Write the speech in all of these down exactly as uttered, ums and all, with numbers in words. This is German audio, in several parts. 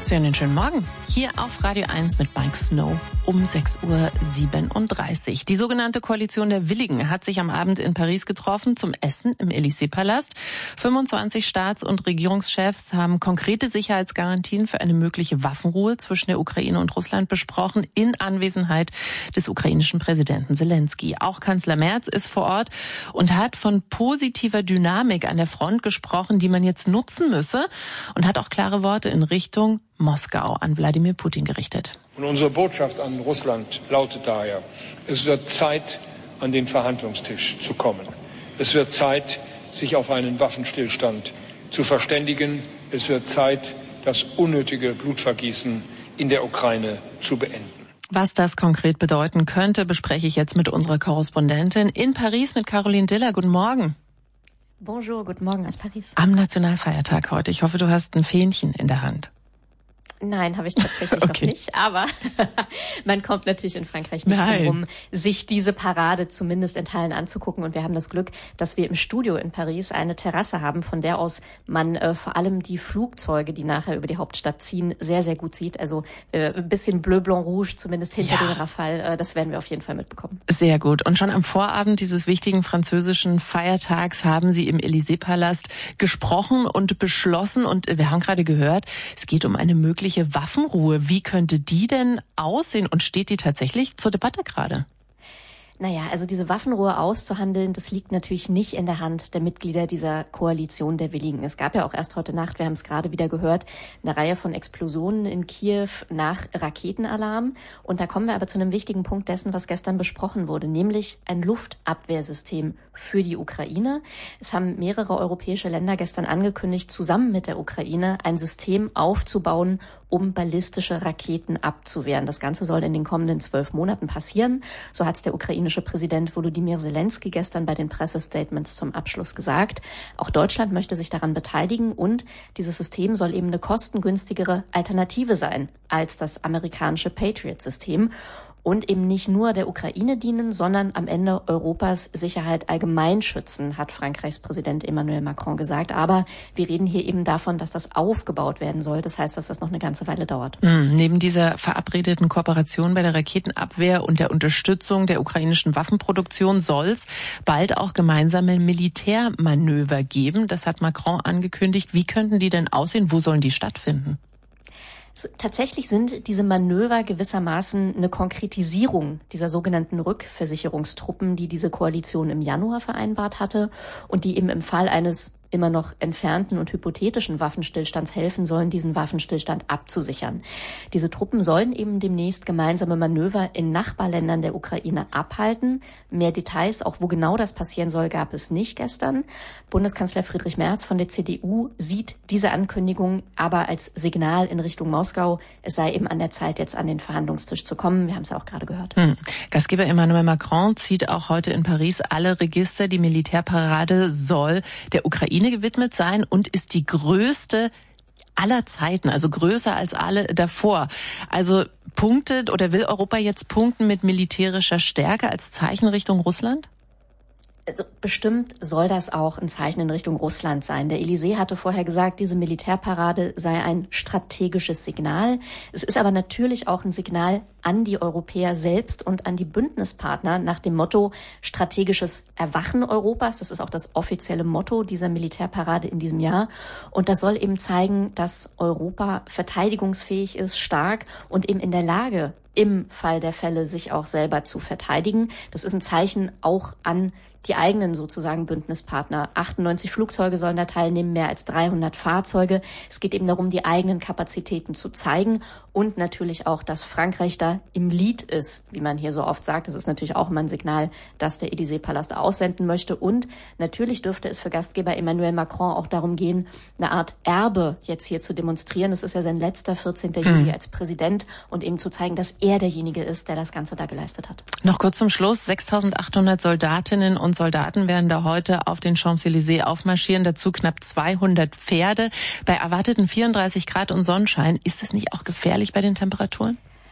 Einen schönen Morgen. Hier auf Radio eins mit Mike Snow um sechs Uhr siebenunddreißig. Die sogenannte Koalition der Willigen hat sich am Abend in Paris getroffen zum Essen im Élysée-Palast. fünfundzwanzig Staats- und Regierungschefs haben konkrete Sicherheitsgarantien für eine mögliche Waffenruhe zwischen der Ukraine und Russland besprochen, in Anwesenheit des ukrainischen Präsidenten Selenskyj. Auch Kanzler Merz ist vor Ort und hat von positiver Dynamik an der Front gesprochen, die man jetzt nutzen müsse, und hat auch klare Worte in Richtung Moskau an Wladimir Putin gerichtet. Und unsere Botschaft an Russland lautet daher: Es wird Zeit, an den Verhandlungstisch zu kommen. Es wird Zeit, sich auf einen Waffenstillstand zu verständigen. Es wird Zeit, das unnötige Blutvergießen in der Ukraine zu beenden. Was das konkret bedeuten könnte, bespreche ich jetzt mit unserer Korrespondentin in Paris, mit Caroline Diller. Guten Morgen. Bonjour, guten Morgen aus Paris. Am Nationalfeiertag heute. Ich hoffe, du hast ein Fähnchen in der Hand. Nein, habe ich tatsächlich okay. noch nicht, aber man kommt natürlich in Frankreich nicht drum rum, sich diese Parade zumindest in Teilen anzugucken. Und wir haben das Glück, dass wir im Studio in Paris eine Terrasse haben, von der aus man äh, vor allem die Flugzeuge, die nachher über die Hauptstadt ziehen, sehr, sehr gut sieht. Also äh, ein bisschen Bleu, Blanc, Rouge, zumindest hinter ja. den Rafale, äh, das werden wir auf jeden Fall mitbekommen. Sehr gut. Und schon am Vorabend dieses wichtigen französischen Feiertags haben Sie im Élysée-Palast gesprochen und beschlossen. Und wir haben gerade gehört, es geht um eine mögliche Waffenruhe. Wie könnte die denn aussehen und steht die tatsächlich zur Debatte gerade? Naja, also diese Waffenruhe auszuhandeln, das liegt natürlich nicht in der Hand der Mitglieder dieser Koalition der Willigen. Es gab ja auch erst heute Nacht, wir haben es gerade wieder gehört, eine Reihe von Explosionen in Kiew nach Raketenalarm. Und da kommen wir aber zu einem wichtigen Punkt dessen, was gestern besprochen wurde, nämlich ein Luftabwehrsystem für die Ukraine. Es haben mehrere europäische Länder gestern angekündigt, zusammen mit der Ukraine ein System aufzubauen, um ballistische Raketen abzuwehren. Das Ganze soll in den kommenden zwölf Monaten passieren. So hat es der ukrainische Präsident Volodymyr Selenskyj gestern bei den Pressestatements zum Abschluss gesagt. Auch Deutschland möchte sich daran beteiligen und dieses System soll eben eine kostengünstigere Alternative sein als das amerikanische Patriot-System. Und eben nicht nur der Ukraine dienen, sondern am Ende Europas Sicherheit allgemein schützen, hat Frankreichs Präsident Emmanuel Macron gesagt. Aber wir reden hier eben davon, dass das aufgebaut werden soll. Das heißt, dass das noch eine ganze Weile dauert. Mhm. Neben dieser verabredeten Kooperation bei der Raketenabwehr und der Unterstützung der ukrainischen Waffenproduktion soll es bald auch gemeinsame Militärmanöver geben. Das hat Macron angekündigt. Wie könnten die denn aussehen? Wo sollen die stattfinden? Tatsächlich sind diese Manöver gewissermaßen eine Konkretisierung dieser sogenannten Rückversicherungstruppen, die diese Koalition im Januar vereinbart hatte und die eben im Fall eines immer noch entfernten und hypothetischen Waffenstillstands helfen sollen, diesen Waffenstillstand abzusichern. Diese Truppen sollen eben demnächst gemeinsame Manöver in Nachbarländern der Ukraine abhalten. Mehr Details, auch wo genau das passieren soll, gab es nicht gestern. Bundeskanzler Friedrich Merz von der C D U sieht diese Ankündigung aber als Signal in Richtung Moskau. Es sei eben an der Zeit, jetzt an den Verhandlungstisch zu kommen. Wir haben es ja auch gerade gehört. Hm. Gastgeber Emmanuel Macron zieht auch heute in Paris alle Register. Die Militärparade soll der Ukraine gewidmet sein und ist die größte aller Zeiten, also größer als alle davor. Also punktet oder will Europa jetzt punkten mit militärischer Stärke als Zeichen Richtung Russland? Also bestimmt soll das auch ein Zeichen in Richtung Russland sein. Der Élysée hatte vorher gesagt, diese Militärparade sei ein strategisches Signal. Es ist aber natürlich auch ein Signal an die Europäer selbst und an die Bündnispartner nach dem Motto strategisches Erwachen Europas. Das ist auch das offizielle Motto dieser Militärparade in diesem Jahr. Und das soll eben zeigen, dass Europa verteidigungsfähig ist, stark und eben in der Lage, im Fall der Fälle sich auch selber zu verteidigen. Das ist ein Zeichen auch an die eigenen sozusagen Bündnispartner. achtundneunzig Flugzeuge sollen da teilnehmen, mehr als dreihundert Fahrzeuge. Es geht eben darum, die eigenen Kapazitäten zu zeigen und natürlich auch, dass Frankreich da im Lead ist, wie man hier so oft sagt. Das ist natürlich auch immer ein Signal, dass der Élysée-Palast aussenden möchte. Und natürlich dürfte es für Gastgeber Emmanuel Macron auch darum gehen, eine Art Erbe jetzt hier zu demonstrieren. Es ist ja sein letzter vierzehnten Juli als Präsident und eben zu zeigen, dass er derjenige ist, der das Ganze da geleistet hat. Noch kurz zum Schluss. sechstausendachthundert Soldatinnen und Soldaten werden da heute auf den Champs-Élysées aufmarschieren. Dazu knapp zweihundert Pferde. Bei erwarteten vierunddreißig Grad und Sonnenschein, ist das nicht auch gefährlich bei den Temperaturen?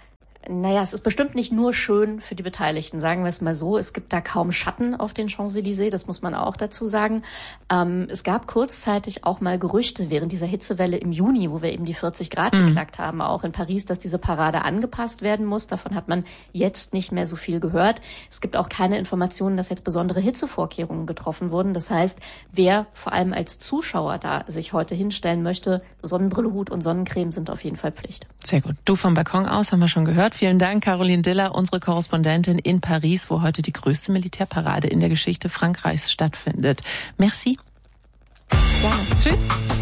Naja, es ist bestimmt nicht nur schön für die Beteiligten, sagen wir es mal so. Es gibt da kaum Schatten auf den Champs-Élysées, das muss man auch dazu sagen. Ähm, es gab kurzzeitig auch mal Gerüchte während dieser Hitzewelle im Juni, wo wir eben die vierzig Grad mhm. geknackt haben, auch in Paris, dass diese Parade angepasst werden muss. Davon hat man jetzt nicht mehr so viel gehört. Es gibt auch keine Informationen, dass jetzt besondere Hitzevorkehrungen getroffen wurden. Das heißt, wer vor allem als Zuschauer da sich heute hinstellen möchte, Sonnenbrille, Hut und Sonnencreme sind auf jeden Fall Pflicht. Sehr gut. Du vom Balkon aus, haben wir schon gehört. Vielen Dank, Caroline Diller, unsere Korrespondentin in Paris, wo heute die größte Militärparade in der Geschichte Frankreichs stattfindet. Merci. Gerne. Tschüss.